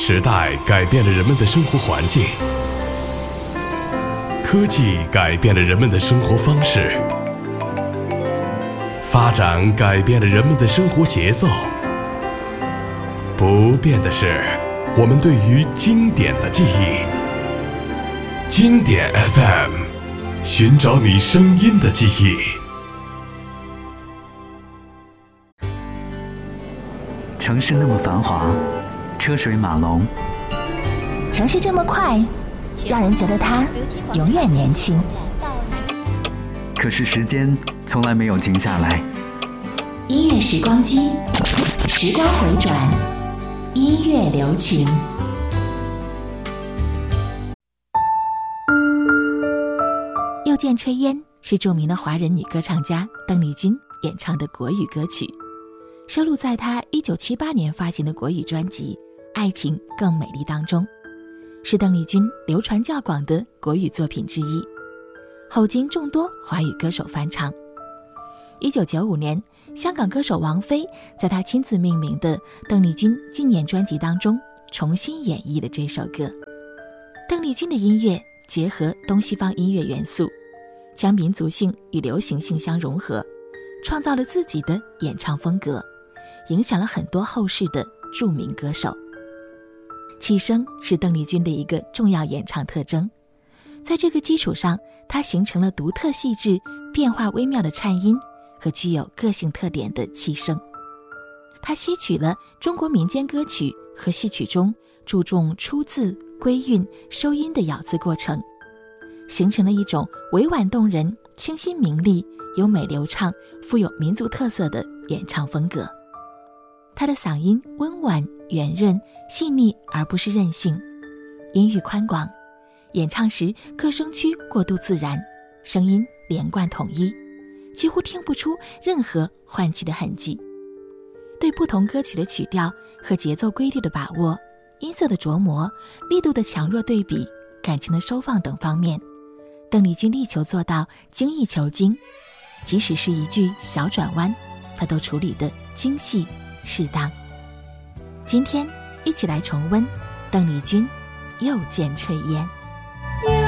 时代改变了人们的生活环境，科技改变了人们的生活方式，发展改变了人们的生活节奏。不变的是我们对于经典的记忆。经典 FM， 寻找你声音的记忆。 城市那么繁华，车水马龙； 城市这么快，让人觉得它永远年轻。 可是时间从来没有停下来。 音乐时光机，时光回转，音乐留情。又见炊烟是著名的华人女歌唱家邓丽君演唱的国语歌曲，收录在她1978年发行的国语专辑《爱情更美丽》当中，是邓丽君流传较广的国语作品之一，后经众多华语歌手翻唱。1995年，香港歌手王菲在她亲自命名的邓丽君纪念专辑当中重新演绎了这首歌。邓丽君的音乐结合东西方音乐元素，将民族性与流行性相融合，创造了自己的演唱风格，影响了很多后世的著名歌手。气声是邓丽君的一个重要演唱特征，在这个基础上，她形成了独特细致、变化微妙的颤音和具有个性特点的气声。她吸取了中国民间歌曲和戏曲中注重出字、归韵、收音的咬字过程，形成了一种委婉动人、清新明丽、优美流畅、富有民族特色的演唱风格。她的嗓音温婉、圆润、细腻，而不是任性，音域宽广，演唱时各声区过渡自然，声音连贯统一，几乎听不出任何换气的痕迹。对不同歌曲的曲调和节奏规律的把握，音色的琢磨，力度的强弱对比，感情的收放等方面，邓丽君力求做到精益求精，即使是一句小转弯，她都处理得精细适当。今天一起来重温邓丽君《又见炊烟》。